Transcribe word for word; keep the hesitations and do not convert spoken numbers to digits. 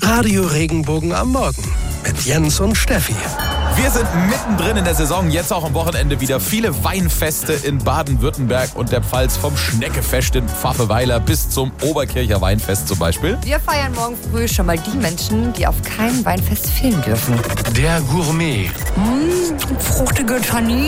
Radio Regenbogen am Morgen mit Jens und Steffi. Wir sind mittendrin in der Saison, jetzt auch am Wochenende wieder viele Weinfeste in Baden-Württemberg und der Pfalz, vom Schneckefest in Pfaffeweiler bis zum Oberkircher Weinfest zum Beispiel. Wir feiern morgen früh schon mal die Menschen, die auf keinem Weinfest fehlen dürfen. Der Gourmet. Mmh, fruchtige Tannin.